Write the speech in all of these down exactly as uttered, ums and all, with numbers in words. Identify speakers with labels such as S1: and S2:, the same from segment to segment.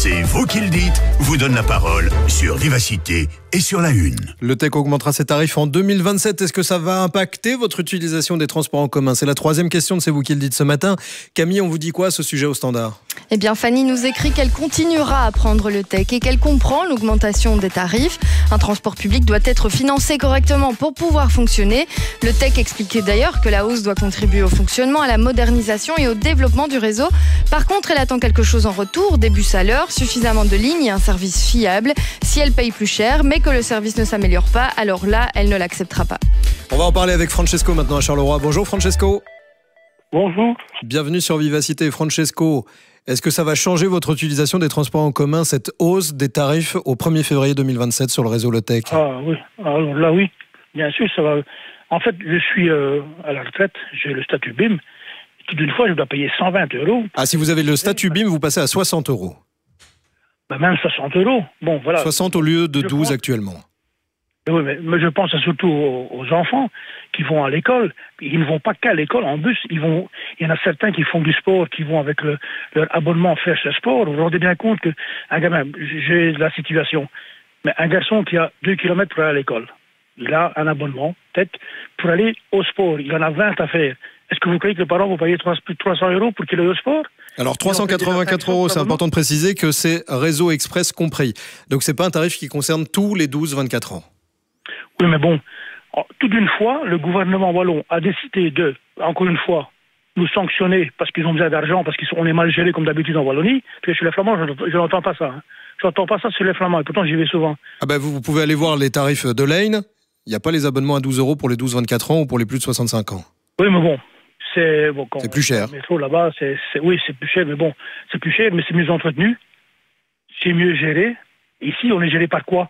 S1: C'est vous qui le dites, vous donne la parole sur Vivacité et sur la Une.
S2: Le T E C augmentera ses tarifs en deux mille vingt-sept. Est-ce que ça va impacter votre utilisation des transports en commun? C'est la troisième question de C'est vous qui le dites ce matin. Camille, on vous dit quoi à ce sujet au standard?
S3: Eh bien, Fanny nous écrit qu'elle continuera à prendre le T E C et qu'elle comprend l'augmentation des tarifs. Un transport public doit être financé correctement pour pouvoir fonctionner. Le T E C expliquait d'ailleurs que la hausse doit contribuer au fonctionnement, à la modernisation et au développement du réseau. Par contre, elle attend quelque chose en retour, des bus à l'heure, suffisamment de lignes et un service fiable. Si elle paye plus cher, mais que le service ne s'améliore pas, alors là, elle ne l'acceptera pas.
S2: On va en parler avec Francesco maintenant à Charleroi. Bonjour Francesco.
S4: Bonjour.
S2: Bienvenue sur Vivacité. Francesco, est-ce que ça va changer votre utilisation des transports en commun, cette hausse des tarifs au premier février deux mille vingt-sept sur le réseau Le T E C?
S4: Ah oui, alors là oui, bien sûr, ça va. En fait, je suis euh, à la retraite, j'ai le statut B I M. Tout d'une fois, je dois payer cent vingt euros.
S2: Ah, si vous avez le statut B I M, vous passez à soixante euros.
S4: Ben, même soixante euros. Bon, voilà.
S2: soixante au lieu de
S4: je
S2: douze
S4: pense...
S2: actuellement.
S4: Oui, mais, mais je pense surtout aux, aux enfants qui vont à l'école. Ils ne vont pas qu'à l'école en bus. Ils vont. Il y en a certains qui font du sport, qui vont avec le, leur abonnement faire ce sport. Vous vous rendez bien compte qu'un gamin, j'ai la situation, mais un garçon qui a deux kilomètres pour aller à l'école, il a un abonnement, peut-être, pour aller au sport. Il en a vingt à faire. Est-ce que vous croyez que les parents vont payer plus de trois cents euros pour qu'il aille au sport?
S2: Alors trois cent quatre-vingt-quatre euros, c'est important de préciser que c'est réseau express compris. Donc c'est pas un tarif qui concerne tous les douze vingt-quatre ans.
S4: Oui, mais bon, tout d'une fois, le gouvernement wallon a décidé de, encore une fois, nous sanctionner parce qu'ils ont besoin d'argent, parce qu'on est mal géré comme d'habitude en Wallonie. Puis chez les Flamands, je n'entends pas ça. Hein. Je n'entends pas ça sur les Flamands, et pourtant j'y vais souvent.
S2: Ah ben vous, vous pouvez aller voir les tarifs de Lane. Il n'y a pas les abonnements à douze euros pour les douze vingt-quatre ans ou pour les plus de soixante-cinq ans.
S4: Oui, mais bon. C'est bon,
S2: plus cher.
S4: Le métro là-bas, c'est, c'est, oui, c'est plus cher, mais bon, c'est plus cher, mais c'est mieux entretenu, c'est mieux géré. Ici, on est géré par quoi?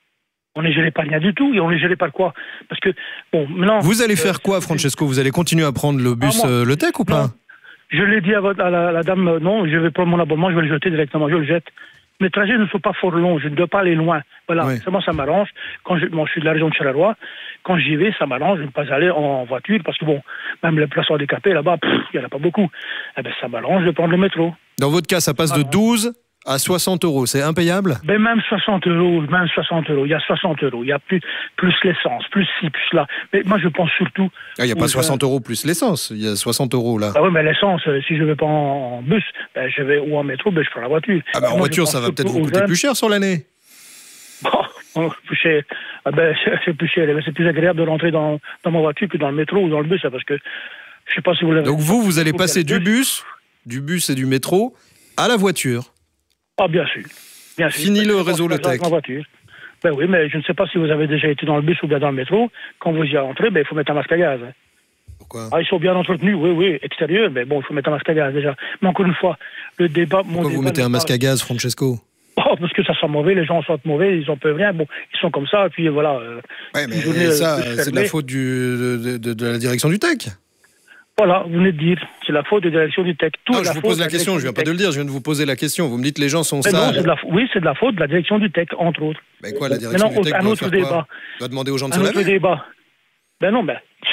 S4: On est géré par rien du tout, et on est géré par quoi? Parce que, bon, maintenant...
S2: Vous allez faire euh, quoi, Francesco? Vous allez continuer à prendre le bus, ah, moi, euh, le T E C ou pas?
S4: Non. Je l'ai dit à, votre, à, la, à la dame, euh, non, je vais prendre mon abonnement, je vais le jeter directement, je le jette. Mes trajets ne sont pas fort longs, je ne dois pas aller loin. Voilà, oui. Moi ça m'arrange. Quand je, bon, je suis de la région de Charleroi, quand j'y vais, ça m'arrange de ne pas aller en voiture, parce que bon, même les places handicapées là-bas, il n'y en a pas beaucoup. Eh ben, ça m'arrange de prendre le métro.
S2: Dans votre cas, ça passe de douze à soixante euros, c'est impayable?
S4: Ben même soixante euros, même soixante euros, il y a soixante euros, il y a plus, plus l'essence, plus ci, plus là. Mais moi je pense surtout...
S2: Ah, il n'y a pas soixante euros plus l'essence, il y a soixante euros là.
S4: Ah oui, mais l'essence, si je ne vais pas en bus, ben, je vais ou en métro, ben, je prends la voiture.
S2: Ah ben en voiture, ça va peut-être vous coûter plus cher sur l'année.
S4: Bon, plus cher. Ah ben, c'est plus cher, c'est plus agréable de rentrer dans, dans ma voiture que dans le métro ou dans le bus, parce que je ne sais pas si vous l'avez...
S2: Donc vous, vous allez passer du bus, du bus et du métro à la voiture.
S4: Ah, bien sûr. Bien sûr.
S2: Fini le réseau Le T E C.
S4: Ben oui, mais je ne sais pas si vous avez déjà été dans le bus ou bien dans le métro. Quand vous y entrez, ben, il faut mettre un masque à gaz.
S2: Pourquoi?
S4: Ah, ils sont bien entretenus, oui, oui, extérieur, mais bon, il faut mettre un masque à gaz déjà. Mais encore une fois, le débat...
S2: Pourquoi
S4: mon
S2: vous
S4: débat
S2: mettez un masque pas... à gaz, Francesco?
S4: Oh, parce que ça sent mauvais, les gens sentent mauvais, ils n'en peuvent rien. Bon, ils sont comme ça, et puis voilà... Euh,
S2: ouais, mais journée, ça, c'est de la faute du, de, de, de la direction du T E C.
S4: Voilà, vous venez de dire, c'est la faute de la direction du T E C. Tout
S2: non, je vous pose la, la question, je ne viens pas de le dire, je viens de vous poser la question. Vous me dites les gens sont
S4: mais
S2: sales.
S4: Non, c'est de la, oui, c'est de la faute de la direction du T E C, entre autres.
S2: Ben quoi, la direction
S4: non,
S2: du T E C
S4: un
S2: doit
S4: autre
S2: faire
S4: débat.
S2: Quoi doit demander aux gens de
S4: un
S2: se laver.
S4: Un autre débat. Ben non, ben...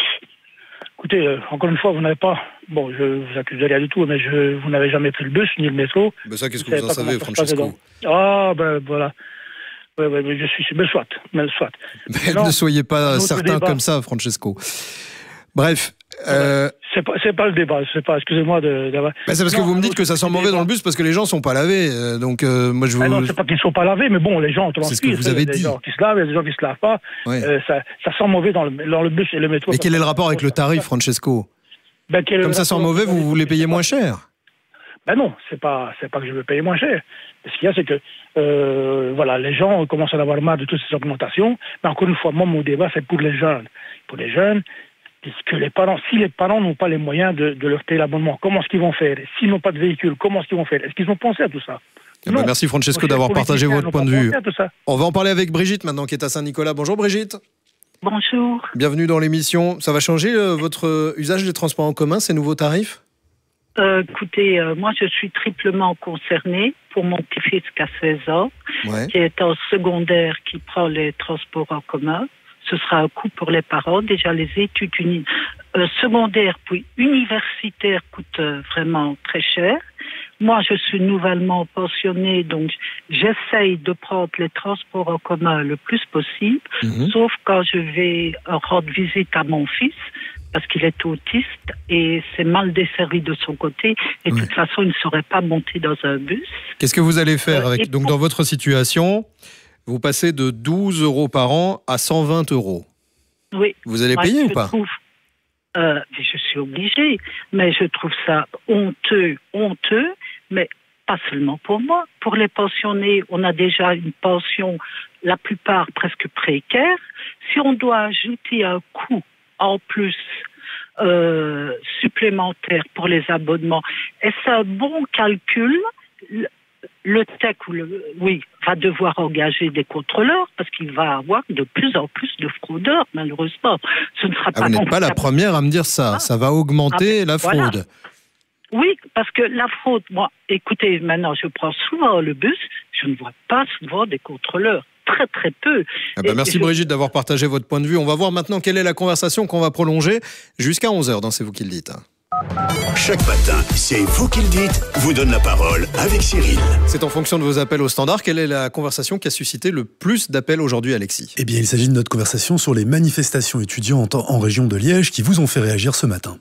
S4: Écoutez, euh, encore une fois, vous n'avez pas... Bon, je vous accuse de rien du tout, mais je, vous n'avez jamais pris le bus, ni le métro.
S2: Ben ça, qu'est-ce que vous en savez, Francesco?
S4: Ah, ben voilà. Oui, oui, mais je suis... Ben soit, ben soit.
S2: Mais non, ne soyez pas certain
S4: débat.
S2: comme ça, Francesco. Bref... Euh...
S4: C'est pas, c'est pas le débat, c'est pas, excusez-moi de... de...
S2: Ben c'est parce non, que vous me dites que ça sent mauvais dans le bus parce que les gens sont pas lavés, euh, donc euh, moi je vous...
S4: Ah non, c'est pas qu'ils sont pas lavés, mais bon, les gens...
S2: C'est ce que vous avez
S4: il y a
S2: dit.
S4: des gens qui se lavent, il y a des gens qui se lavent pas, ouais. euh, ça, ça sent mauvais dans le, dans le bus et le métro.
S2: Mais quel est le rapport avec le tarif, Francesco?
S4: ben,
S2: Comme ça sent mauvais, vous voulez payer moins cher?
S4: Ben non, c'est pas, c'est pas que je veux payer moins cher. Ce qu'il y a, c'est que, euh, voilà, les gens commencent à en avoir marre de toutes ces augmentations, mais encore une fois, moi, mon débat, c'est pour les jeunes. Pour les jeunes, que les parents, si les parents n'ont pas les moyens de, de leur payer l'abonnement, comment est-ce qu'ils vont faire? S'ils n'ont pas de véhicule, comment est-ce qu'ils vont faire? Est-ce qu'ils ont pensé à tout ça?
S2: Eh ben merci Francesco d'avoir partagé votre point de vue. On va en parler avec Brigitte maintenant qui est à Saint-Nicolas. Bonjour Brigitte.
S5: Bonjour.
S2: Bienvenue dans l'émission. Ça va changer euh, votre usage des transports en commun, ces nouveaux tarifs?
S5: euh, Écoutez, euh, moi je suis triplement concernée pour mon petit-fils qui a seize ans, ouais. qui est en secondaire, qui prend les transports en commun. Ce sera un coût pour les parents. Déjà, les études uni- euh, secondaires puis universitaires coûtent euh, vraiment très cher. moi, je suis nouvellement pensionnée, donc j'essaye de prendre les transports en commun le plus possible, mmh. sauf quand je vais rendre visite à mon fils, parce qu'il est autiste et c'est mal desservi de son côté. Et de oui. toute façon, il ne saurait pas monter dans un bus.
S2: Qu'est-ce que vous allez faire avec, donc, pour... dans votre situation, vous passez de douze euros par an à cent vingt euros.
S5: Oui.
S2: Vous allez payer
S5: Moi,
S2: ou pas
S5: trouve, euh, Je suis obligée, mais je trouve ça honteux, honteux, mais pas seulement pour moi. Pour les pensionnés, on a déjà une pension, la plupart presque précaire. Si on doit ajouter un coût en plus euh, supplémentaire pour les abonnements, est-ce un bon calcul? Le, le T E C, le, oui, va devoir engager des contrôleurs parce qu'il va avoir de plus en plus de fraudeurs, malheureusement. Ce ne sera
S2: ah,
S5: pas.
S2: Vous n'êtes pas la première à me dire ça. Ah. Ça va augmenter ah, la fraude. Voilà.
S5: Oui, parce que la fraude, moi, écoutez, maintenant, je prends souvent le bus, je ne vois pas souvent des contrôleurs. Très, très peu.
S2: Ah bah merci je... Brigitte d'avoir partagé votre point de vue. On va voir maintenant quelle est la conversation qu'on va prolonger jusqu'à onze heures dans C'est vous qui le dites.
S1: Chaque matin, C'est vous qui le dites, vous donne la parole avec Cyril.
S2: C'est en fonction de vos appels au standard. Quelle est la conversation qui a suscité le plus d'appels aujourd'hui, Alexis?
S6: Eh bien, il s'agit de notre conversation sur les manifestations étudiantes en région de Liège qui vous ont fait réagir ce matin.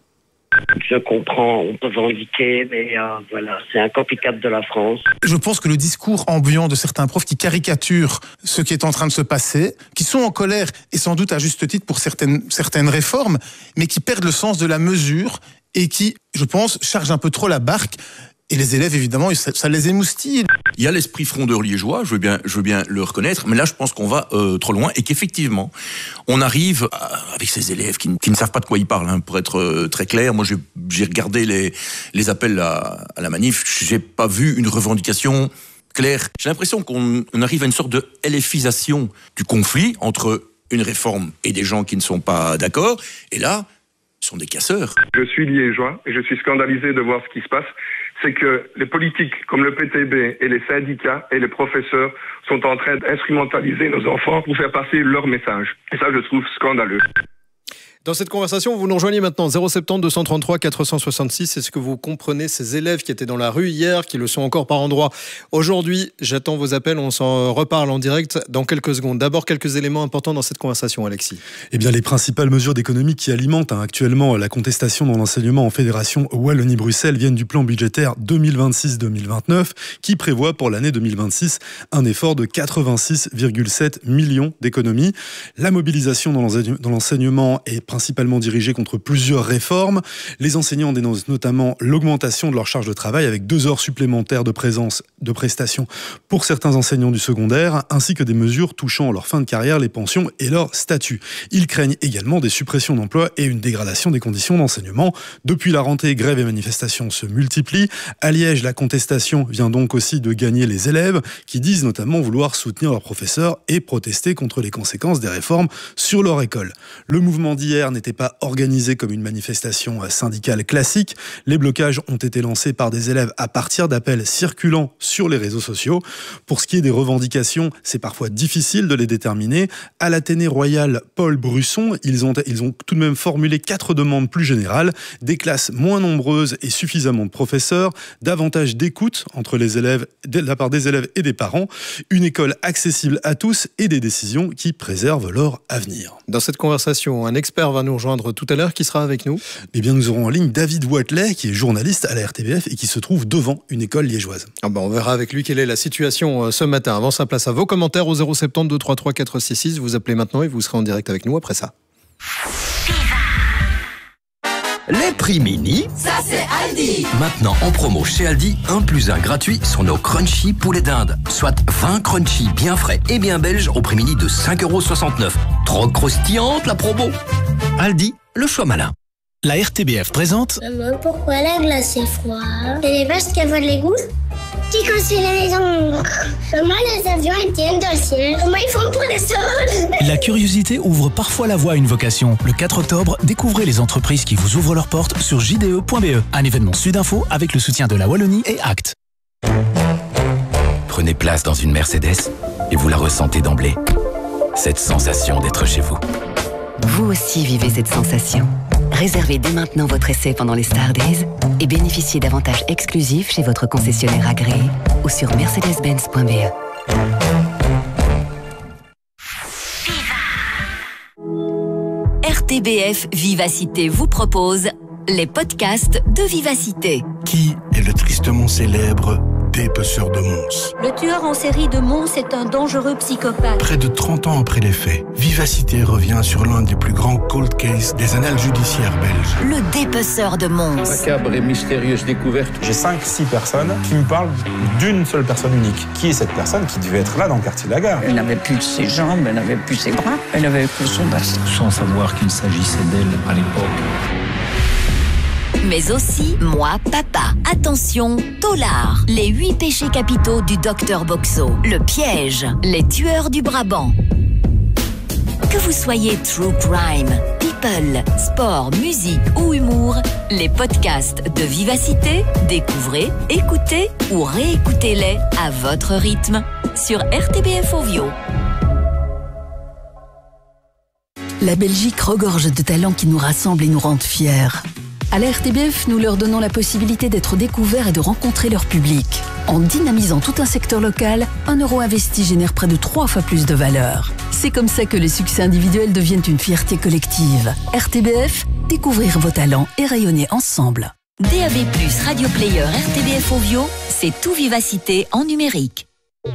S7: Je comprends, on peut revendiquer, mais euh, voilà, c'est un copycat de la France.
S8: Je pense que le discours ambiant de certains profs qui caricaturent ce qui est en train de se passer, qui sont en colère, et sans doute à juste titre pour certaines, certaines réformes, mais qui perdent le sens de la mesure et qui, je pense, chargent un peu trop la barque. Et les élèves, évidemment, ça, ça les émoustille.
S9: Il y a l'esprit frondeur liégeois, je veux bien, je veux bien le reconnaître, mais là, je pense qu'on va euh, trop loin et qu'effectivement, on arrive à, avec ces élèves qui, qui ne savent pas de quoi ils parlent, hein, pour être euh, très clair. Moi, j'ai, j'ai regardé les, les appels à, à la manif, j'ai pas vu une revendication claire. J'ai l'impression qu'on on arrive à une sorte de LFisation du conflit entre une réforme et des gens qui ne sont pas d'accord. Et là, ce sont des casseurs.
S10: Je suis liégeois et je suis scandalisé de voir ce qui se passe. C'est que les politiques comme le P T B et les syndicats et les professeurs sont en train d'instrumentaliser nos enfants pour faire passer leur message. Et ça, je trouve scandaleux.
S2: Dans cette conversation, vous nous rejoignez maintenant zéro sept zéro deux cent trente-trois quatre cent soixante-six. Est-ce que vous comprenez ces élèves qui étaient dans la rue hier, qui le sont encore par endroits aujourd'hui? J'attends vos appels, on s'en reparle en direct dans quelques secondes. D'abord, quelques éléments importants dans cette conversation, Alexis.
S6: Eh bien, les principales mesures d'économie qui alimentent hein, actuellement la contestation dans l'enseignement en fédération Wallonie-Bruxelles viennent du plan budgétaire deux mille vingt-six deux mille vingt-neuf qui prévoit pour l'année deux mille vingt-six un effort de quatre-vingt-six virgule sept millions d'économies. La mobilisation dans l'enseignement est principalement dirigée contre plusieurs réformes. Les enseignants dénoncent notamment l'augmentation de leur charge de travail avec deux heures supplémentaires de présence de prestations pour certains enseignants du secondaire, ainsi que des mesures touchant leur fin de carrière, les pensions et leur statut. Ils craignent également des suppressions d'emplois et une dégradation des conditions d'enseignement. Depuis la rentrée, grèves et manifestations se multiplient. À Liège, la contestation vient donc aussi de gagner les élèves qui disent notamment vouloir soutenir leurs professeurs et protester contre les conséquences des réformes sur leur école. Le mouvement d'hier n'était pas organisé comme une manifestation syndicale classique. Les blocages ont été lancés par des élèves à partir d'appels circulant sur les réseaux sociaux. Pour ce qui est des revendications, c'est parfois difficile de les déterminer. À l'Athénée Royal Paul Brusson, ils ont, ils ont tout de même formulé quatre demandes plus générales. Des classes moins nombreuses et suffisamment de professeurs, davantage d'écoute entre les élèves, de la part des élèves et des parents, une école accessible à tous et des décisions qui préservent leur avenir.
S2: Dans cette conversation, un expert va nous rejoindre tout à l'heure. Qui sera avec nous?
S6: Eh bien, nous aurons en ligne David Watley, qui est journaliste à la R T B F et qui se trouve devant une école liégeoise.
S2: Ah ben, on verra avec lui quelle est la situation ce matin. Avant ça, place à vos commentaires au zéro sept zéro deux trois trois quatre six six. Vous appelez maintenant et vous serez en direct avec nous après ça.
S11: Les prix mini,
S12: ça c'est Aldi.
S11: Maintenant en promo chez Aldi, un plus un gratuit sur nos crunchy poulet d'Inde. Soit vingt crunchy bien frais et bien belges au prix mini de cinq euros soixante-neuf. Trop croustillante la promo. Aldi, le choix malin.
S13: La R T B F présente...
S14: Maman, pourquoi la glace est froide? C'est les vaches qui avalent les gousses qui cassent les encres. Comment les avions ils tiennent dans le ciel? Comment ils font pour les sols?
S13: La curiosité ouvre parfois la voie à une vocation. Le quatre octobre, découvrez les entreprises qui vous ouvrent leurs portes sur j d e point b e. Un événement Sudinfo avec le soutien de la Wallonie et Act.
S11: Prenez place dans une Mercedes et vous la ressentez d'emblée. Cette sensation d'être chez vous.
S15: Vous aussi vivez cette sensation.
S12: Réservez dès maintenant votre essai pendant les Star Days et bénéficiez d'avantages exclusifs chez votre concessionnaire agréé ou sur mercedes benz point b e. R T B F Vivacité vous propose les podcasts de Vivacité.
S15: Qui est le tristement célèbre dépeceur de Mons?
S16: Le tueur en série de Mons est un dangereux psychopathe.
S15: Près de trente ans après les faits, Vivacité revient sur l'un des plus grands cold cases des annales judiciaires belges.
S12: Le dépeceur de Mons.
S17: Macabre et mystérieuse découverte. J'ai cinq six personnes qui me parlent d'une seule personne unique. Qui est cette personne qui devait être là dans le quartier de la Gare?
S18: Elle n'avait plus ses jambes, elle n'avait plus ses bras, elle n'avait plus son bassin.
S19: Sans savoir qu'il s'agissait d'elle à l'époque.
S12: Mais aussi Moi Papa. Attention, Tolard. Les huit péchés capitaux du docteur Boxo. Le piège. Les tueurs du Brabant. Que vous soyez true crime, people, sport, musique ou humour, les podcasts de Vivacité, découvrez, écoutez ou réécoutez-les à votre rythme sur R T B F Ovio.
S20: La Belgique regorge de talents qui nous rassemblent et nous rendent fiers. À la R T B F, nous leur donnons la possibilité d'être découverts et de rencontrer leur public. En dynamisant tout un secteur local, un euro investi génère près de trois fois plus de valeur. C'est comme ça que les succès individuels deviennent une fierté collective. R T B F, découvrir vos talents et rayonner ensemble.
S12: D A B plus, Radio Player, R T B F Ovio, c'est tout Vivacité en numérique.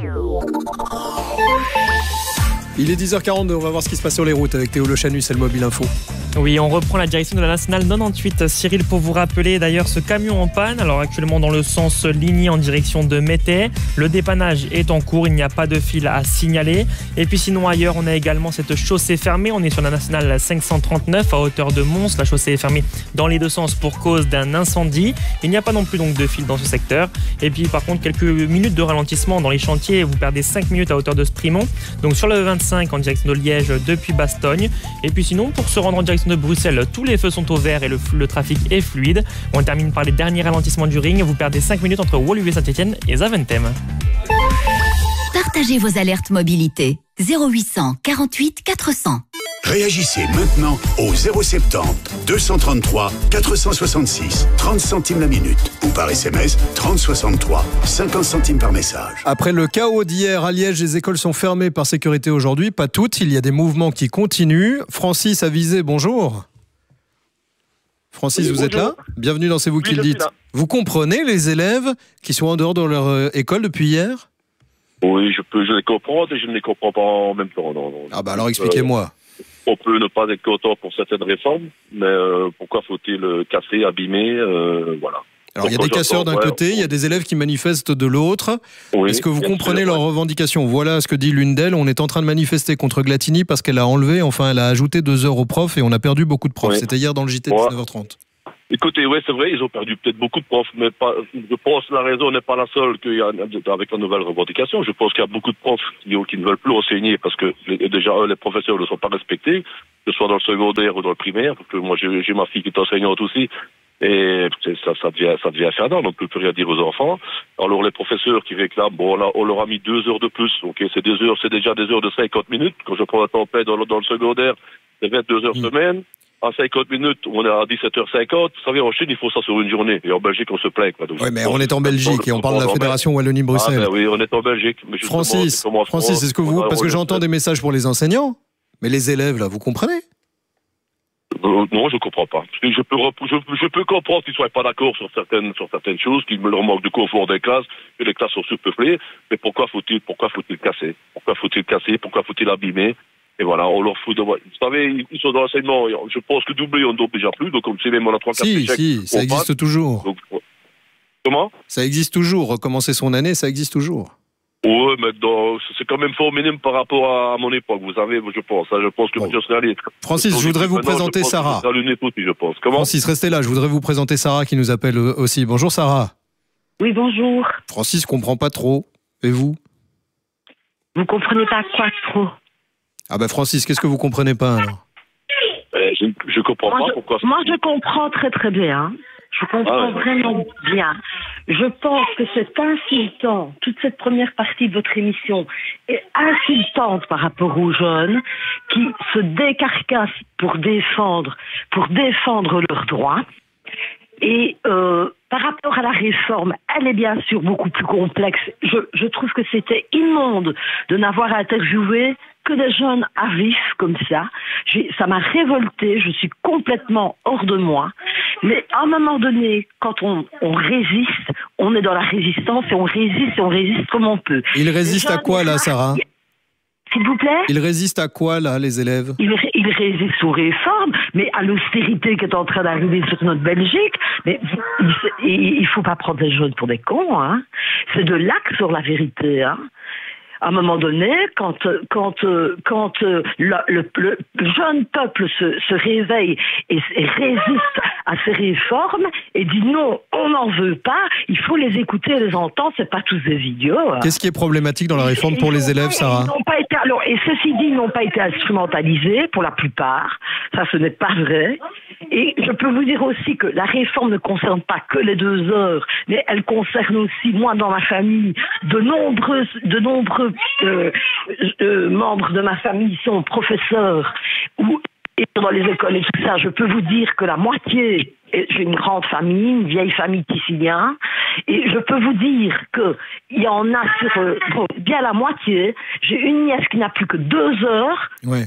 S2: Il est dix heures quarante-deux, on va voir ce qui se passe sur les routes avec Théo Le Chanus et le Mobile Info.
S21: Oui, on reprend la direction de la nationale quatre-vingt-dix-huit. Cyril, pour vous rappeler d'ailleurs ce camion en panne, alors actuellement dans le sens Ligny en direction de Métais. Le dépannage est en cours, il n'y a pas de fil à signaler. Et puis sinon ailleurs, on a également cette chaussée fermée. On est sur la nationale cinq cent trente-neuf à hauteur de Mons. La chaussée est fermée dans les deux sens pour cause d'un incendie. Il n'y a pas non plus donc de fil dans ce secteur. Et puis par contre, quelques minutes de ralentissement dans les chantiers. Vous perdez cinq minutes à hauteur de Strimont. Donc sur le vingt-cinq en direction de Liège depuis Bastogne. Et puis sinon, pour se rendre en direction de Bruxelles, tous les feux sont au vert et le, le trafic est fluide. On termine par les derniers ralentissements du ring. Vous perdez cinq minutes entre Woluwe Saint-Etienne et Zaventem.
S12: Partagez vos alertes mobilité. zéro huit cent quarante-huit quatre cents.
S1: Réagissez maintenant au zéro soixante-dix deux cent trente-trois quatre cent soixante-six, trente centimes la minute ou par S M S trente soixante-trois, cinquante centimes par message.
S2: Après le chaos d'hier à Liège, les écoles sont fermées par sécurité aujourd'hui. Pas toutes, il y a des mouvements qui continuent. Francis Avisé, bonjour. Francis, oui, vous bonjour. Êtes là? Bienvenue dans C'est vous oui, qui le dites. Vous comprenez les élèves qui sont en dehors de leur euh, école depuis hier?
S22: Oui, je peux, je les comprends et je ne les comprends pas en même temps. Non, non.
S2: Ah bah alors expliquez-moi. Euh...
S22: On peut ne pas être content pour certaines réformes, mais euh, pourquoi faut-il casser, abîmer, euh, voilà.
S2: Alors il y a des casseurs d'un ouais, côté, il y a des élèves qui manifestent de l'autre. Oui, est-ce que vous comprenez leurs ouais. revendications? Voilà ce que dit l'une d'elles. On est en train de manifester contre Glatini parce qu'elle a enlevé, enfin elle a ajouté deux heures aux profs et on a perdu beaucoup de profs. Oui. C'était hier dans le J T de ouais. dix-neuf heures trente.
S22: Écoutez, oui, c'est vrai, ils ont perdu peut-être beaucoup de profs, mais pas, je pense que la raison n'est pas la seule qu'il y a avec la nouvelle revendication. Je pense qu'il y a beaucoup de profs qui, qui ne veulent plus enseigner parce que déjà, eux, les professeurs ne sont pas respectés, que ce soit dans le secondaire ou dans le primaire, parce que moi, j'ai, j'ai ma fille qui est enseignante aussi, et ça, ça devient, ça devient infernal, on ne peut plus rien dire aux enfants. Alors, les professeurs qui réclament, bon, on, a, on leur a mis deux heures de plus, ok, c'est des heures, c'est déjà des heures de cinquante minutes. Quand je prends la tempête dans le, dans le secondaire, c'est vingt-deux heures mmh. semaine. À cinquante minutes, on est à dix-sept heures cinquante. Vous savez, en Chine, il faut ça sur une journée. Et en Belgique, on se plaint.
S2: Oui, mais on est en Belgique et on parle de la Fédération Wallonie-Bruxelles.
S22: Ah ben oui, on est en Belgique. Mais
S2: Francis, Francis, est-ce que vous... Parce que j'entends des messages pour les enseignants, mais les élèves, là, vous comprenez?
S22: euh, Non, je ne comprends pas. Je peux, je, je peux comprendre qu'ils ne soient pas d'accord sur certaines, sur certaines choses, qu'il leur manque de confort des classes, que les classes sont surpeuplées. Mais pourquoi faut-il, pourquoi faut-il casser? Pourquoi faut-il casser? Pourquoi faut-il abîmer? Et voilà, on leur fout de... Vous savez, ils sont dans l'enseignement. Je pense que doubler, on ne double déjà plus. Donc, comme c'est même, on a trois quatre
S2: Si, si, ça existe passe. toujours. Donc,
S22: comment?
S2: Ça existe toujours. Recommencer son année, ça existe toujours.
S22: Oui, mais dans, c'est quand même fort minime par rapport à mon époque, vous savez, je pense. Je pense que bon. je
S2: Francis, je voudrais vous présenter Sarah.
S22: Aussi, je pense. Comment?
S2: Francis, restez là. Je voudrais vous présenter Sarah qui nous appelle aussi. Bonjour, Sarah.
S23: Oui, bonjour.
S2: Francis comprend pas trop. Et vous?
S23: Vous comprenez pas quoi trop?
S2: Ah ben Francis, qu'est-ce que vous comprenez pas alors?
S22: euh, Je ne comprends
S23: moi,
S22: pas
S23: je,
S22: pourquoi...
S23: Moi je comprends très très bien. Je comprends
S22: Ah ouais.
S23: vraiment bien. Je pense que c'est insultant, toute cette première partie de votre émission est insultante par rapport aux jeunes qui se décarcassent pour défendre, pour défendre leurs droits. Et euh, par rapport à la réforme, elle est bien sûr beaucoup plus complexe. Je, je trouve que c'était immonde de n'avoir interviewé que des jeunes à vif comme ça. J'ai, ça m'a révoltée, je suis complètement hors de moi. Mais à un moment donné, quand on, on résiste, on est dans la résistance et on résiste et on résiste comme on peut.
S2: Il résiste à quoi là, Sarah ?
S23: S'il vous plaît ?
S2: Il résiste à quoi là, les élèves ?
S23: Il, il résiste aux réformes, mais à l'austérité qui est en train d'arriver sur notre Belgique. Mais il ne faut pas prendre les jeunes pour des cons, hein. C'est de l'axe sur la vérité, hein. À un moment donné, quand quand quand le, le, le jeune peuple se, se réveille et, et résiste à ces réformes et dit non, on n'en veut pas, il faut les écouter, les entendre, c'est pas tous des idiots. Hein.
S2: Qu'est-ce qui est problématique dans la réforme pour les élèves, Sarah ?
S23: Ils n'ont pas été, alors, et ceci dit, ils n'ont pas été instrumentalisés pour la plupart. Ça, ce n'est pas vrai. Et je peux vous dire aussi que la réforme ne concerne pas que les deux heures, mais elle concerne aussi, moi, dans ma famille, de nombreux, de nombreux euh, euh, membres de ma famille sont professeurs ou et dans les écoles et tout ça. Je peux vous dire que la moitié, j'ai une grande famille, une vieille famille Tissilien, et je peux vous dire que il y en a sur euh, bon, bien la moitié. J'ai une nièce qui n'a plus que deux heures.
S2: Ouais.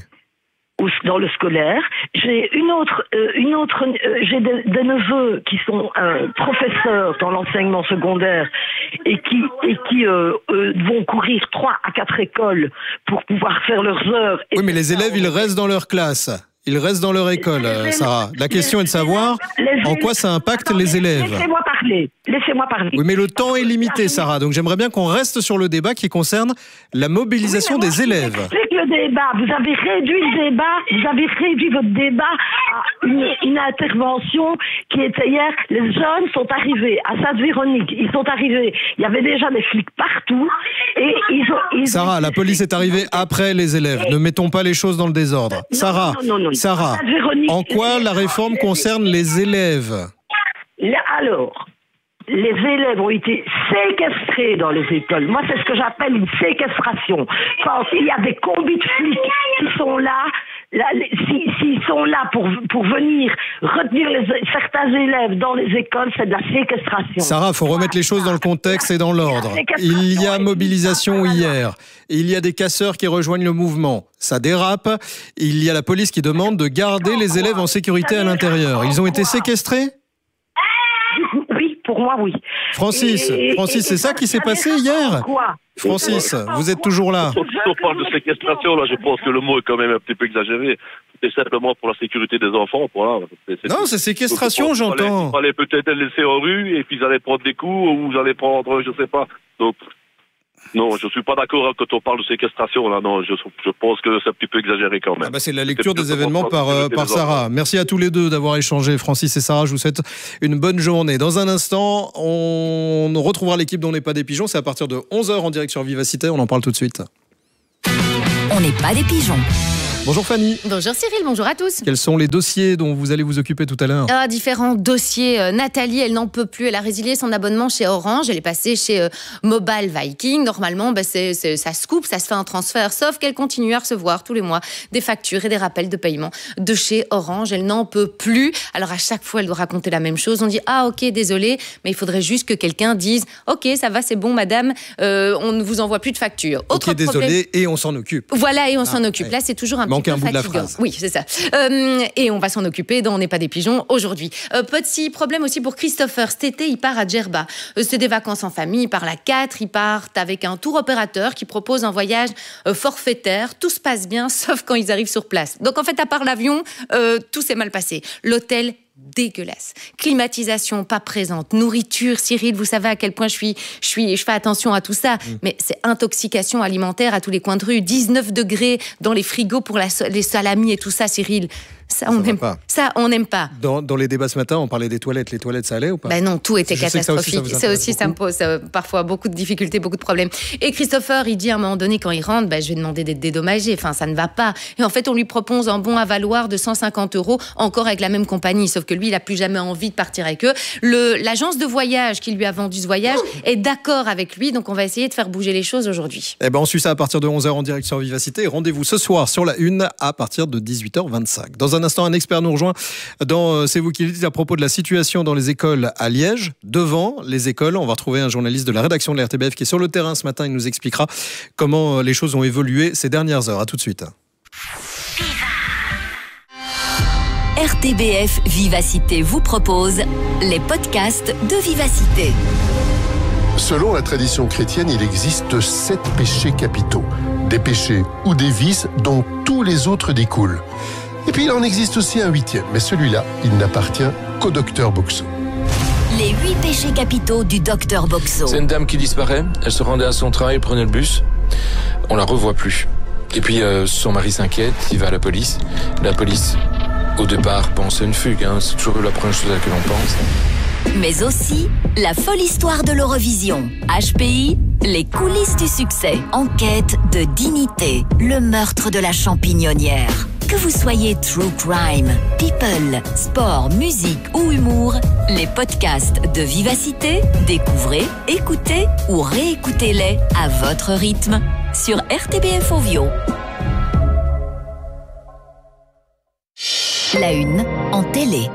S23: Dans le scolaire, j'ai une autre, euh, une autre, euh, j'ai des, des neveux qui sont euh, professeurs dans l'enseignement secondaire et qui et qui euh, euh, vont courir trois à quatre écoles pour pouvoir faire leurs heures.
S2: Oui, mais les élèves, ils restent dans leur classe. Ils restent dans leur école, euh, Sarah. La question est de savoir en quoi ça impacte les élèves.
S23: Laissez-moi parler. Laissez-moi parler.
S2: Oui, mais le temps est limité, Sarah. Donc j'aimerais bien qu'on reste sur le débat qui concerne la mobilisation
S23: oui,
S2: des élèves.
S23: C'est que le débat. Vous avez réduit le débat. Vous avez réduit votre débat à une, une intervention qui était hier. Les jeunes sont arrivés à Sainte-Véronique. Ils sont arrivés. Il y avait déjà des flics partout. Et ils ont. Ils
S2: Sarah,
S23: ont...
S2: la police est arrivée après les élèves. Ne mettons pas les choses dans le désordre.
S23: Non,
S2: Sarah,
S23: non, non, non.
S2: Sarah, en quoi la réforme concerne les élèves ?
S23: Alors, les élèves ont été séquestrés dans les écoles. Moi, c'est ce que j'appelle une séquestration. Quand il y a des combis de flics qui sont là, là s'ils si, si sont là pour, pour venir retenir les, certains élèves dans les écoles, c'est de la séquestration.
S2: Sarah, il faut remettre les choses dans le contexte et dans l'ordre. Il y a mobilisation hier. Il y a des casseurs qui rejoignent le mouvement. Ça dérape. Il y a la police qui demande de garder les élèves en sécurité à l'intérieur. Ils ont été séquestrés ?
S23: Oui, pour moi, oui.
S2: Francis,
S23: et,
S2: Francis, c'est ça qui s'est passé hier ?
S23: Quoi ?
S2: Francis, vous êtes toujours là.
S22: Si on parle de séquestration, là, je pense que le mot est quand même un petit peu exagéré. C'est simplement pour la sécurité des enfants. Voilà. C'est, c'est
S2: non,
S22: tout.
S2: c'est séquestration,
S22: Donc,
S2: j'entends.
S22: Il fallait, fallait peut-être les laisser en rue et puis ils allaient prendre des coups ou vous allez prendre, je sais pas. Donc, non, je suis pas d'accord quand on parle de séquestration. Là, non, je, je pense que c'est un petit peu exagéré quand même.
S2: Ah bah c'est la lecture des événements par, euh, par Sarah. Merci à tous les deux d'avoir échangé. Francis et Sarah, je vous souhaite une bonne journée. Dans un instant, on retrouvera l'équipe dont n'est pas des pigeons. C'est à partir de onze heures en direct sur Vivacité. On en parle tout de suite.
S12: On n'est pas des pigeons.
S2: Bonjour Fanny.
S3: Bonjour Cyril, bonjour à tous.
S2: Quels sont les dossiers dont vous allez vous occuper tout à l'heure ?
S3: Ah, différents dossiers. Euh, Nathalie, elle n'en peut plus. Elle a résilié son abonnement chez Orange. Elle est passée chez euh, Mobile Viking. Normalement, bah, c'est, c'est, ça se coupe, ça se fait un transfert. Sauf qu'elle continue à recevoir tous les mois des factures et des rappels de paiement de chez Orange. Elle n'en peut plus. Alors à chaque fois, elle doit raconter la même chose. On dit « Ah ok, désolé, mais il faudrait juste que quelqu'un dise « Ok, ça va, c'est bon madame, euh, on ne vous envoie plus de factures. »
S2: Ok, problème... désolé, et on s'en occupe.
S3: Voilà, et on ah, s'en occupe.
S2: Ouais.
S3: Là, c'est toujours un
S2: Manque
S3: petit
S2: un
S3: peu
S2: bout de la
S3: fatigant.
S2: phrase.
S3: Oui, c'est ça. Euh, et on va s'en occuper dans On n'est pas des pigeons aujourd'hui. Euh, petit problème aussi pour Christopher. Cet été, il part à Djerba. Euh, c'est des vacances en famille. Il part à quatre. Ils partent avec un tour opérateur qui propose un voyage euh, forfaitaire. Tout se passe bien, sauf quand ils arrivent sur place. Donc en fait, à part l'avion, euh, tout s'est mal passé. L'hôtel, dégueulasse. Climatisation pas présente. Nourriture, Cyril, vous savez à quel point je suis, je suis, je fais attention à tout ça. Mmh. Mais c'est intoxication alimentaire à tous les coins de rue. dix-neuf degrés dans les frigos pour la, les salamis et tout ça, Cyril. Ça, on n'aime pas. Ça, on n'aime pas.
S2: Dans, dans les débats ce matin, on parlait des toilettes. Les toilettes, ça allait ou pas?
S3: Ben non, tout était
S2: Je sais que
S3: catastrophique.
S2: Ça aussi, ça,
S3: ça aussi, ça me pose euh, parfois beaucoup de difficultés, beaucoup de problèmes. Et Christopher, il dit à un moment donné, quand il rentre, ben, je vais demander d'être dédommagé. Enfin, ça ne va pas. Et en fait, on lui propose un bon à valoir de cent cinquante euros, encore avec la même compagnie. Sauf que lui, il n'a plus jamais envie de partir avec eux. Le, l'agence de voyage qui lui a vendu ce voyage est d'accord avec lui. Donc, on va essayer de faire bouger les choses aujourd'hui.
S2: Eh ben, on suit ça à partir de onze heures en direct sur Vivacité. Rendez-vous ce soir sur la une à partir de dix-huit heures vingt-cinq. Dans un instant, un expert nous rejoint dans euh, C'est vous qui le dites à propos de la situation dans les écoles à Liège. Devant les écoles, on va retrouver un journaliste de la rédaction de la R T B F qui est sur le terrain ce matin. Il nous expliquera comment les choses ont évolué ces dernières heures. À tout de suite.
S12: R T B F Vivacité vous propose les podcasts de Vivacité.
S4: Selon la tradition chrétienne, il existe sept péchés capitaux. Des péchés ou des vices dont tous les autres découlent. Et puis il en existe aussi un huitième, mais celui-là, il n'appartient qu'au docteur Boxo.
S12: Les huit péchés capitaux du docteur Boxo.
S5: C'est une dame qui disparaît, elle se rendait à son travail, prenait le bus, on la revoit plus. Et puis euh, son mari s'inquiète, il va à la police. La police, au départ, pense à une fugue, hein, c'est toujours la première chose à laquelle on pense.
S12: Mais aussi la folle histoire de l'Eurovision. H P I, les coulisses du succès. Enquête de dignité, le meurtre de la champignonnière. Que vous soyez true crime, people, sport, musique ou humour, les podcasts de Vivacité, découvrez, écoutez ou réécoutez-les à votre rythme sur R T B F Ovio. La une en télé.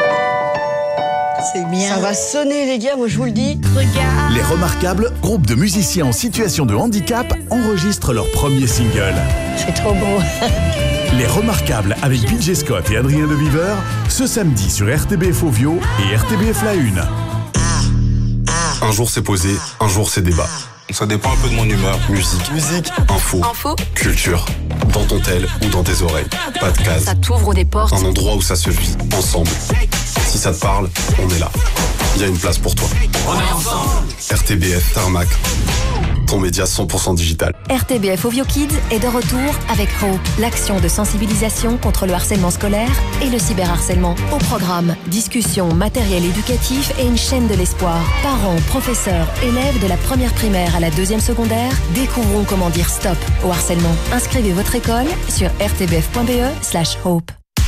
S7: C'est bien. Ça va sonner les gars, moi je vous le dis.
S24: Regarde. Les Remarquables, groupe de musiciens en situation de handicap, enregistrent leur premier single.
S7: C'est trop beau.
S24: Les Remarquables avec B J Scott et Adrien de Viveur, ce samedi sur R T B F Ovio et R T B F La Une.
S25: Un jour c'est posé, un jour c'est débat. Ça dépend un peu de mon humeur. Musique, musique, info, info, culture. Dans ton tel ou dans tes oreilles. Pas de case.
S7: Ça t'ouvre des portes.
S25: Un endroit où ça se vit, ensemble. Si ça te parle, on est là. Il y a une place pour toi. On est ensemble. R T B F Tarmac. Ton média cent pour cent digital.
S26: R T B F Ovio Kids est de retour avec Hope, l'action de sensibilisation contre le harcèlement scolaire et le cyberharcèlement. Au programme, discussion, matériel éducatif et une chaîne de l'espoir. Parents, professeurs, élèves de la première primaire à la deuxième secondaire, découvrons comment dire stop au harcèlement. Inscrivez votre école sur r t b f point b e slash hope.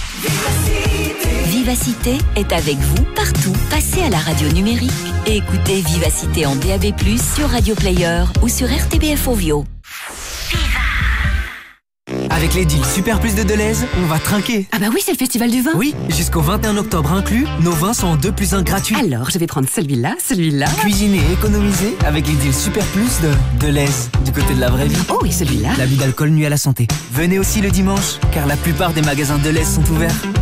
S12: Vivacité est avec vous partout. Passez à la radio numérique et écoutez Vivacité en D A B plus, sur Radio Player ou sur R T B F Ovio.
S27: Avec les deals Super Plus de Deleuze, on va trinquer.
S28: Ah bah oui, c'est le festival du vin.
S27: Oui, jusqu'au vingt et un octobre inclus, nos vins sont en deux plus un gratuits.
S28: Alors, je vais prendre celui-là, celui-là.
S27: Cuisiner et économiser avec les deals Super Plus de Deleuze, du côté de la vraie vie.
S28: Oh oui, celui-là.
S27: L'abus d'alcool nuit à la santé. Venez aussi le dimanche, car la plupart des magasins Deleuze sont ouverts.